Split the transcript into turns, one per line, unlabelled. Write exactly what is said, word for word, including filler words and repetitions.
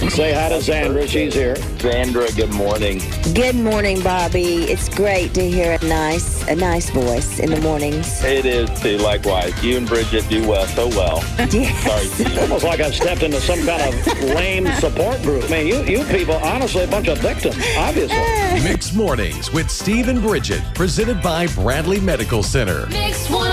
Say hi to Zandra. She's here.
Sandra, good morning.
Good morning, Bobby. It's great to hear a nice, a nice voice in the mornings.
It is too. Likewise, you and Bridget do well, so well.
Yes.
Sorry,
It's
Steve.
almost like I've stepped into some kind of lame support group. I mean, you, you people, honestly, a bunch of victims, obviously.
Mixed Mornings with Steve and Bridget, presented by Bradley Medical Center.
Mix one.